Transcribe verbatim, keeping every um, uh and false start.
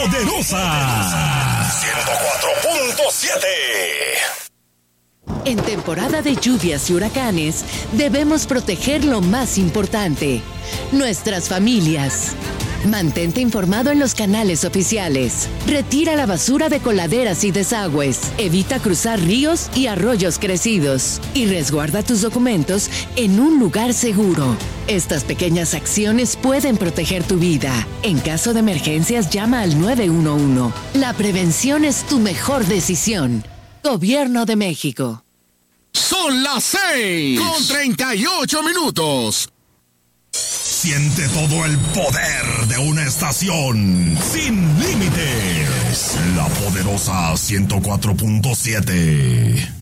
Poderosa ciento cuatro punto siete. En temporada de lluvias y huracanes, debemos proteger lo más importante, nuestras familias. Mantente informado en los canales oficiales. Retira la basura de coladeras y desagües. Evita cruzar ríos y arroyos crecidos. Y resguarda tus documentos en un lugar seguro. Estas pequeñas acciones pueden proteger tu vida. En caso de emergencias, llama al nueve uno uno. La prevención es tu mejor decisión. Gobierno de México. Son las seis con treinta y ocho minutos. Siente todo el poder de una estación sin límites. La Poderosa ciento cuatro punto siete.